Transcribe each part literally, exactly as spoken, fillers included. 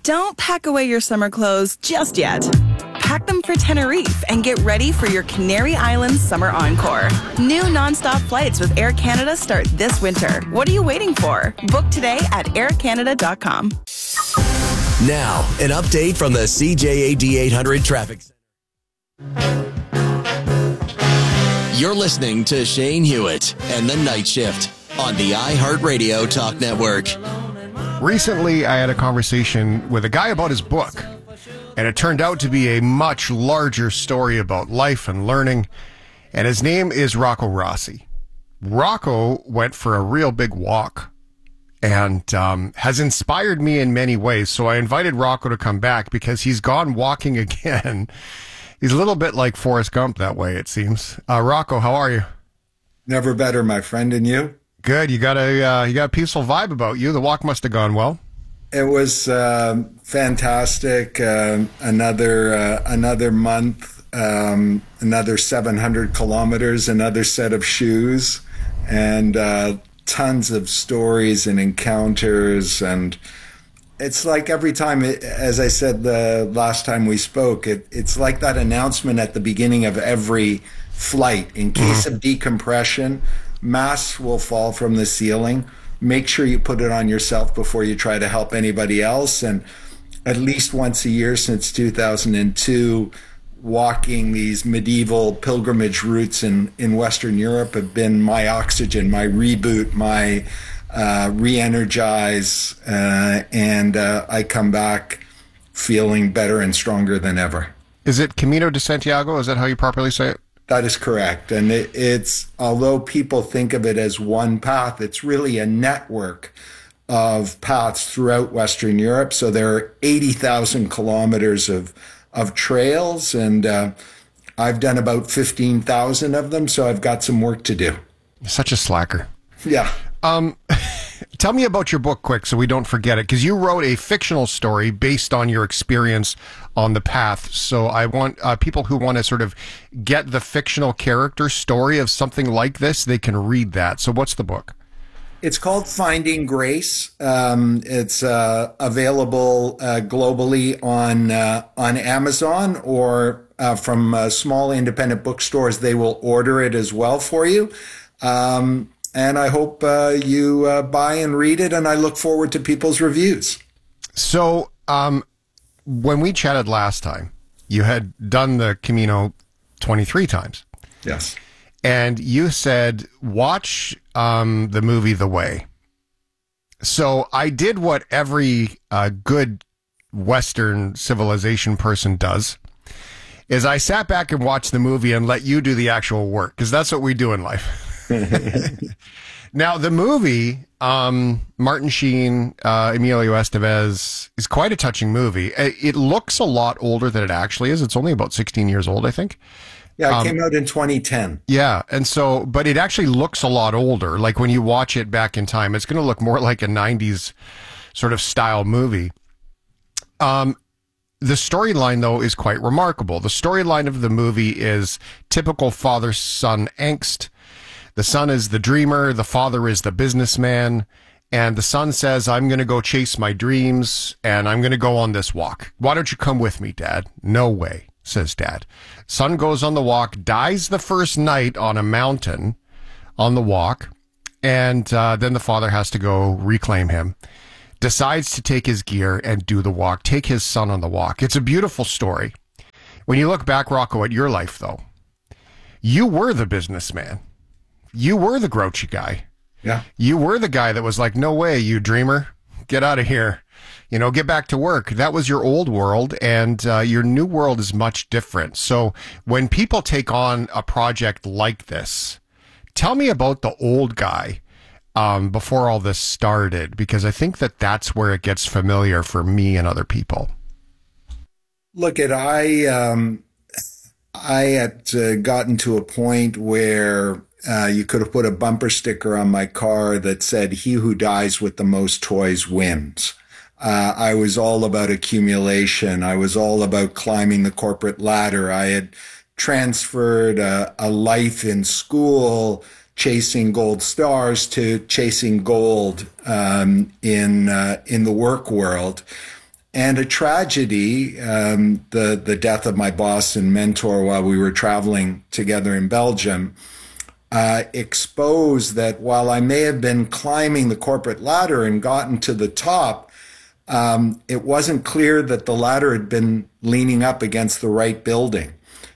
Don't pack away your summer clothes just yet. Pack them for Tenerife and get ready for your Canary Islands summer encore. New nonstop flights with Air Canada start this winter. What are you waiting for? Book today at air canada dot com. Now, an update from the C J A D eight hundred Traffic Center. You're listening to Shane Hewitt and the Night Shift on the iHeartRadio Talk Network. Recently, I had a conversation with a guy about his book, and it turned out to be a much larger story about life and learning, and his name is Rocco Rossi. Rocco went for a real big walk and um, has inspired me in many ways, so I invited Rocco to come back because he's gone walking again. He's a little bit like Forrest Gump that way, it seems. Uh, Rocco, how are you? Never better, my friend, and you? Good. You got a uh, you got a peaceful vibe about you. The walk must have gone well. It was uh, fantastic. Uh, another uh, another month, um, another seven hundred kilometers, another set of shoes, and uh, tons of stories and encounters. And it's like every time, it, as I said the last time we spoke, it, it's like that announcement at the beginning of every flight. In case of decompression, masks will fall from the ceiling. Make sure you put it on yourself before you try to help anybody else. And at least once a year since two thousand two, walking these medieval pilgrimage routes in, in Western Europe have been my oxygen, my reboot, my uh, re-energize. Uh, and uh, I come back feeling better and stronger than ever. Is it Camino de Santiago? Is that how you properly say it? That is correct. And it, it's, although people think of it as one path, it's really a network of paths throughout Western Europe. So there are eighty thousand kilometers of, of trails, and uh, I've done about fifteen thousand of them. So I've got some work to do. You're such a slacker. Yeah. Um, tell me about your book quick so we don't forget it, because you wrote a fictional story based on your experience on the path. So I want uh, people who want to sort of get the fictional character story of something like this, they can read that. So what's the book? It's called Finding Grace. Um, it's uh, available uh, globally on uh, on Amazon, or uh, from uh, small independent bookstores. They will order it as well for you. Um, and I hope uh, you uh, buy and read it, and I look forward to people's reviews. So um, when we chatted last time, you had done the Camino twenty-three times. Yes. And you said, watch um, the movie The Way. So I did what every uh, good Western civilization person does, is I sat back and watched the movie and let you do the actual work, because that's what we do in life. Now, the movie, um, Martin Sheen, uh, Emilio Estevez, is quite a touching movie. It looks a lot older than it actually is. It's only about sixteen years old, I think. Yeah, it um, came out in twenty ten. Yeah, and so, but it actually looks a lot older. Like when you watch it back in time, it's going to look more like a nineties sort of style movie. Um, the storyline, though, is quite remarkable. The storyline of the movie is typical father-son angst. The son is the dreamer, the father is the businessman, and the son says, I'm going to go chase my dreams, and I'm going to go on this walk. Why don't you come with me, Dad? No way, says Dad. Son goes on the walk, dies the first night on a mountain on the walk, and uh, then the father has to go reclaim him. Decides to take his gear and do the walk, take his son on the walk. It's a beautiful story. When you look back, Rocco, at your life, though, you were the businessman. You were the grouchy guy. Yeah. You were the guy that was like, no way, you dreamer. Get out of here. You know, get back to work. That was your old world, and uh, your new world is much different. So when people take on a project like this, tell me about the old guy um, before all this started, because I think that that's where it gets familiar for me and other people. Look, at I, um, I had uh, gotten to a point where Uh, you could have put a bumper sticker on my car that said, he who dies with the most toys wins. Uh, I was all about accumulation. I was all about climbing the corporate ladder. I had transferred a, a life in school, chasing gold stars, to chasing gold um, in uh, in the work world. and a tragedy, um, the, the death of my boss and mentor while we were traveling together in Belgium, uh, exposed that while I may have been climbing the corporate ladder and gotten to the top, um, it wasn't clear that the ladder had been leaning up against the right building.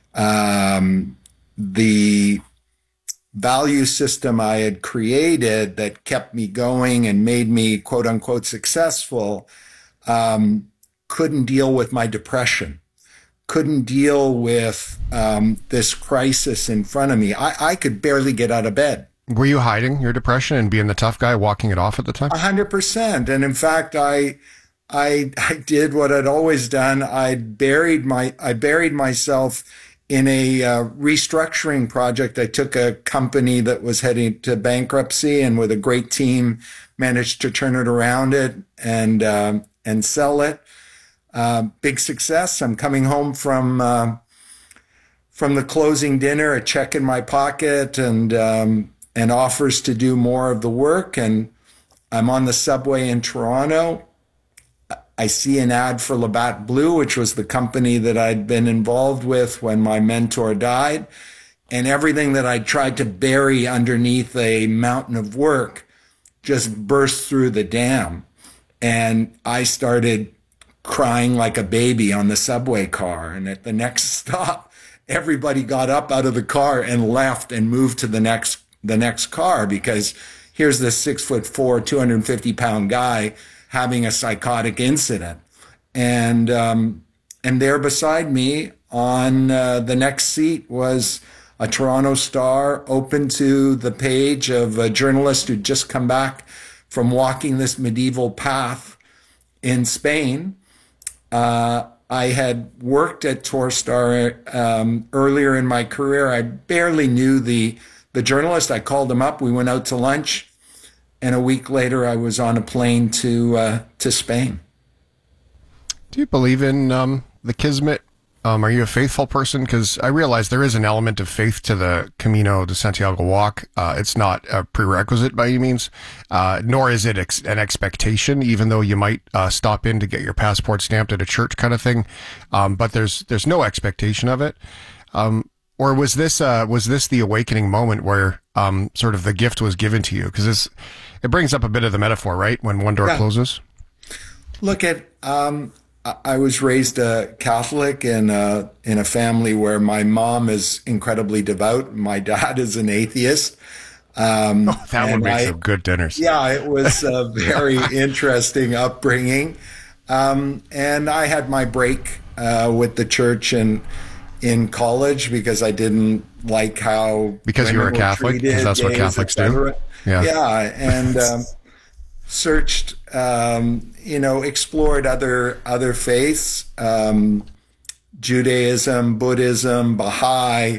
Um, the value system I had created that kept me going and made me quote unquote successful um, couldn't deal with my depression, couldn't deal with um, this crisis in front of me. I, I could barely get out of bed. Were you hiding your depression and being the tough guy, walking it off at the time? A hundred percent. And in fact, I, I, I did what I'd always done. I buried my, I buried myself in a uh, restructuring project. I took a company that was heading to bankruptcy and with a great team managed to turn it around it and, uh, and sell it. Uh, big success. I'm coming home from, uh, from the closing dinner, a check in my pocket and, um, and offers to do more of the work. And I'm on the subway in Toronto. I see an ad for Labatt Blue, which was the company that I'd been involved with when my mentor died. And everything that I tried to bury underneath a mountain of work just burst through the dam. And I started crying like a baby on the subway car. And at the next stop, everybody got up out of the car and left and moved to the next the next car, because here's this six foot four, two hundred fifty pound guy having a psychotic incident. And, um, and there beside me on uh, the next seat was a Toronto Star, open to the page of a journalist who'd just come back from walking this medieval path in Spain. Uh, I had worked at Torstar um, earlier in my career. I barely knew the The journalist. I called him up. We went out to lunch, and a week later, I was on a plane to uh, to Spain. Do you believe in um, the Kismet? Um, are you a faithful person? Because I realize there is an element of faith to the Camino de Santiago walk. Uh, it's not a prerequisite by any means, uh, nor is it ex- an expectation, even though you might uh, stop in to get your passport stamped at a church kind of thing. Um, but there's there's no expectation of it. Um, Or was this uh, was this the awakening moment where um, sort of the gift was given to you? Because it brings up a bit of the metaphor, right? When one door yeah. closes. Look at um, I was raised a Catholic in a, in a family where my mom is incredibly devout. My dad is an atheist. Um, oh, that would make I, some good dinners. Yeah, it was a very interesting upbringing, um, and I had my break uh, with the church and. in college because I didn't like how because you were a Catholic, because that's what Catholics do. Yeah, yeah, and um, searched, um, you know, explored other other faiths, um, Judaism, Buddhism, Baha'i,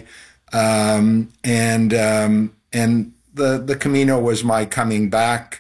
um, and um, and the the Camino was my coming back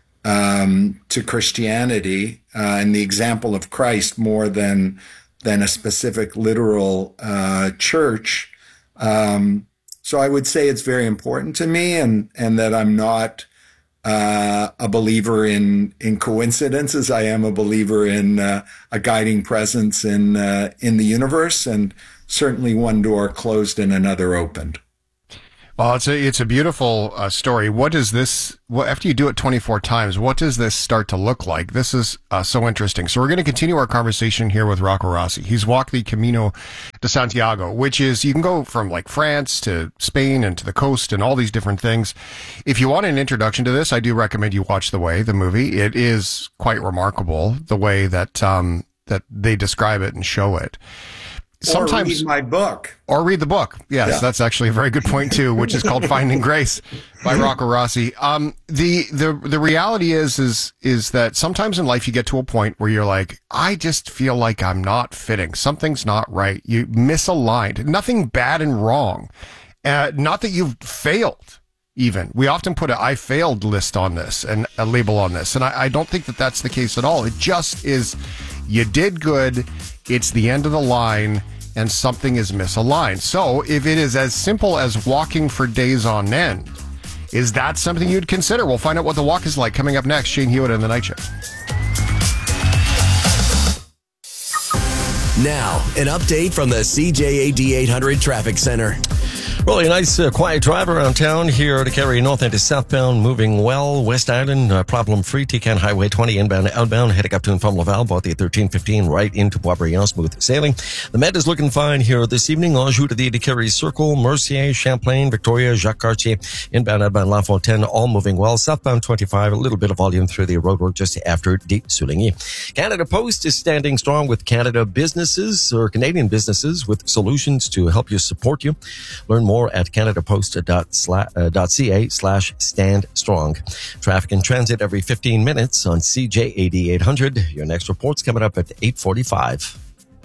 um, to Christianity uh, and the example of Christ more than. than a specific literal uh, church. Um, so I would say it's very important to me, and and that I'm not uh, a believer in in coincidences. I am a believer in uh, a guiding presence in uh, in the universe, and certainly one door closed and another opened. Well, it's a it's a beautiful uh, story. What does this? What, after you do it twenty-four times, what does this start to look like? This is uh, so interesting. So we're going to continue our conversation here with Rocco Rossi. He's walked the Camino de Santiago, which is you can go from like France to Spain and to the coast and all these different things. If you want an introduction to this, I do recommend you watch The Way, the movie. It is quite remarkable the way that um, that they describe it and show it. Sometimes, or read my book. Or read the book. Yes, yeah. That's actually a very good point too, which is called Finding Grace by Rocco Rossi. Um, the, the, the reality is, is, is that sometimes in life you get to a point where you're like, I just feel like I'm not fitting. Something's not right. You misaligned. Nothing bad and wrong. Uh, not that you've failed. Even we often put a I failed list on this and a label on this. And I, I don't think that that's the case at all. It just is, you did good. It's the end of the line and something is misaligned. So if it is as simple as walking for days on end, is that something you'd consider? We'll find out what the walk is like coming up next. Shane Hewitt and the Night Shift. Now, an update from the C J A D eight hundred Traffic Center. Really nice, uh, quiet drive around town here to carry north into southbound, moving well. West Island, uh, problem-free. T-Can Highway twenty inbound, outbound, heading up to and from Laval, about the thirteen fifteen right into Boisbriand, smooth sailing. The Med is looking fine here this evening. Anjou to the Carry Circle, Mercier, Champlain, Victoria, Jacques Cartier, inbound, outbound, La Fontaine, all moving well. Southbound twenty-five, a little bit of volume through the roadwork just after de Souligny. Canada Post is standing strong with Canada businesses or Canadian businesses with solutions to help you support you. Learn more at canadapost.ca slash stand strong. Traffic and transit every fifteen minutes on C J A D eight hundred. Your next report's coming up at eight forty-five.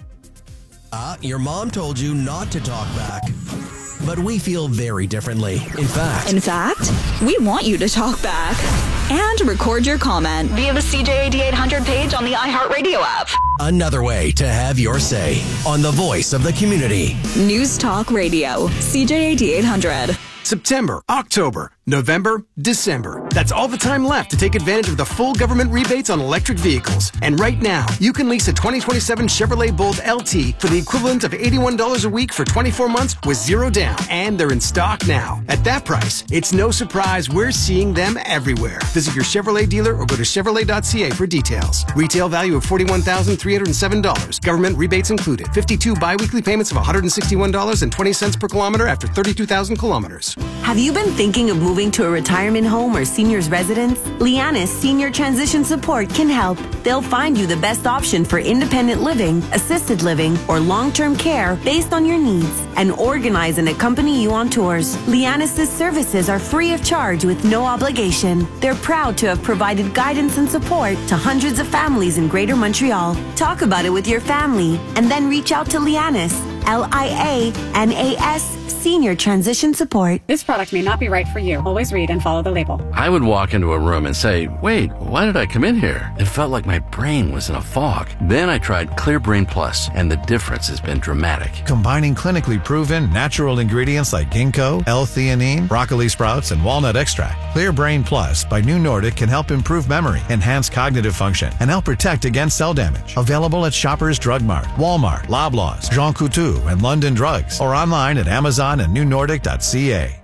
Uh, your mom told you not to talk back. But we feel very differently. In fact... In fact, we want you to talk back and record your comment via the C J A D eight hundred page on the iHeartRadio app. Another way to have your say on the voice of the community. News Talk Radio, C J A D eight hundred. September, October, November, December. That's all the time left to take advantage of the full government rebates on electric vehicles. And right now, you can lease a twenty twenty-seven Chevrolet Bolt L T for the equivalent of eighty-one dollars a week for twenty-four months with zero down. And they're in stock now. At that price, it's no surprise we're seeing them everywhere. Visit your Chevrolet dealer or go to Chevrolet dot C A for details. Retail value of forty-one thousand three hundred seven dollars. Government rebates included. fifty-two biweekly payments of one hundred sixty-one dollars and twenty cents per kilometer after thirty-two thousand kilometers. Have you been thinking of moving to a retirement home or senior's residence? Lianis Senior Transition Support can help. They'll find you the best option for independent living, assisted living, or long-term care based on your needs and organize and accompany you on tours. Lianis' services are free of charge with no obligation. They're proud to have provided guidance and support to hundreds of families in Greater Montreal. Talk about it with your family and then reach out to Lianis, L I A N A S, Senior Transition Support. This product may not be right for you. Always read and follow the label. I would walk into a room and say, wait, why did I come in here? It felt like my brain was in a fog. Then I tried Clear Brain Plus, and the difference has been dramatic. Combining clinically proven natural ingredients like ginkgo, L-theanine, broccoli sprouts, and walnut extract, Clear Brain Plus by New Nordic can help improve memory, enhance cognitive function, and help protect against cell damage. Available at Shoppers Drug Mart, Walmart, Loblaws, Jean Coutu, and London Drugs, or online at Amazon and new nordic dot C A.